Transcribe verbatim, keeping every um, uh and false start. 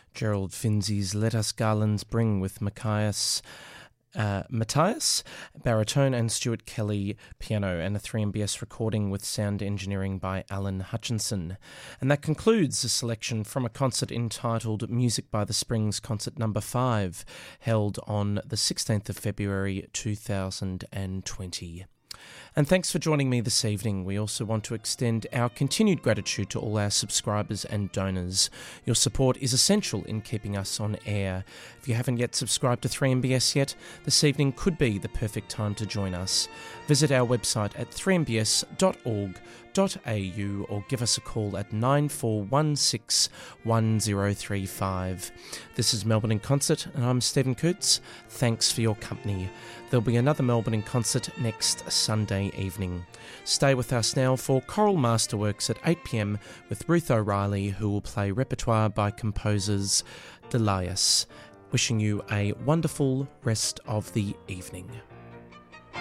Gerald Finzi's Let Us Garlands Bring with Matthias, uh, Matthias, baritone, and Stuart Kelly, piano, and a three M B S recording with sound engineering by Alan Hutchinson. And that concludes a selection from a concert entitled Music by the Springs Concert Number five, held on the sixteenth of February two thousand twenty. And thanks for joining me this evening. We also want to extend our continued gratitude to all our subscribers and donors. Your support is essential in keeping us on air. If you haven't yet subscribed to three M B S yet, this evening could be the perfect time to join us. Visit our website at three m b s dot org dot a u or give us a call at nine four one six one zero three five. This is Melbourne in Concert, and I'm Stephen Coots. Thanks for your company. There'll be another Melbourne in Concert next Sunday evening. Stay with us now for Choral Masterworks at eight p m with Ruth O'Reilly, who will play repertoire by composers Delius. Wishing you a wonderful rest of the evening.